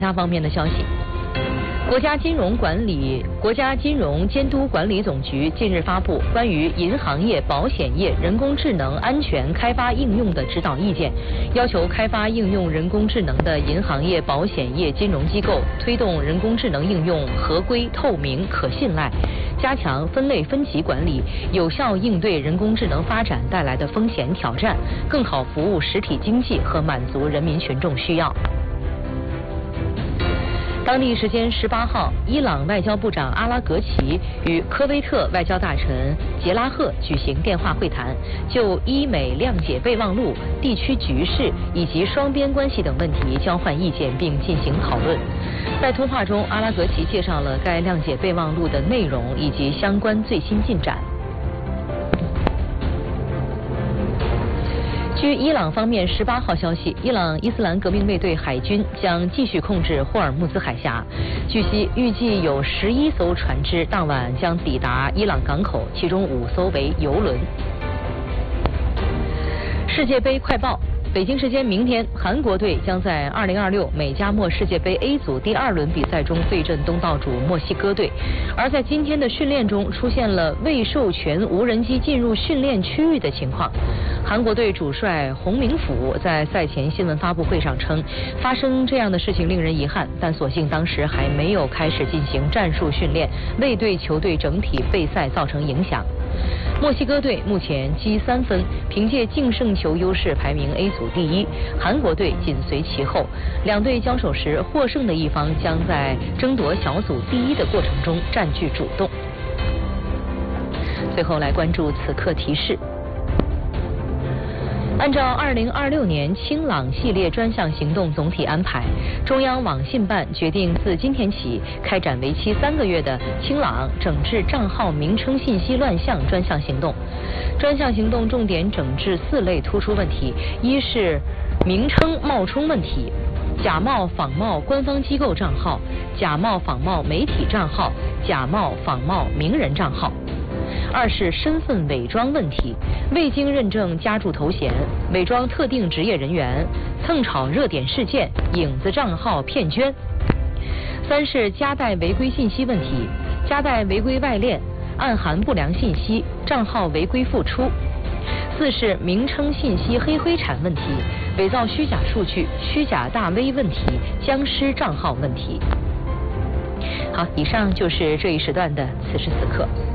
其他方面的消息。国家金融监督管理总局近日发布关于银行业、保险业人工智能安全开发应用的指导意见，要求开发应用人工智能的银行业、保险业金融机构推动人工智能应用合规、透明、可信赖，加强分类分级管理，有效应对人工智能发展带来的风险挑战，更好服务实体经济和满足人民群众需要。当地时间18号，伊朗外交部长阿拉格齐与科威特外交大臣杰拉赫举行电话会谈，就伊美谅解备忘录、地区局势以及双边关系等问题交换意见并进行讨论。在通话中，阿拉格齐介绍了该谅解备忘录的内容以及相关最新进展。据伊朗方面18号消息，伊朗伊斯兰革命卫队海军将继续控制霍尔木兹海峡。据悉，预计有11艘船只当晚将抵达伊朗港口，其中5艘为油轮。世界杯快报。北京时间明天，韩国队将在2026美加墨世界杯 A 组第2轮比赛中对阵东道主墨西哥队。而在今天的训练中出现了未授权无人机进入训练区域的情况。韩国队主帅洪明甫在赛前新闻发布会上称，发生这样的事情令人遗憾，但所幸当时还没有开始进行战术训练，未对球队整体备赛造成影响。墨西哥队目前积3分，凭借净胜球优势排名 A 组第1，韩国队紧随其后。两队交手时，获胜的一方将在争夺小组第1的过程中占据主动。最后来关注此刻提示。按照2026年清朗系列专项行动总体安排，中央网信办决定自今天起开展为期3个月的清朗整治账号名称信息乱象专项行动。专项行动重点整治4类突出问题：一是名称冒充问题，假冒仿冒官方机构账号，假冒仿冒媒体账号，假冒仿冒名人账号。2是身份伪装问题，未经认证加注头衔，伪装特定职业人员，蹭炒热点事件，影子账号骗捐。3是夹带违规信息问题，夹带违规外链，暗含不良信息，账号违规复出。4是名称信息黑灰产问题，伪造虚假数据，虚假大 V 问题，僵尸账号问题。好，以上就是这一时段的此时此刻。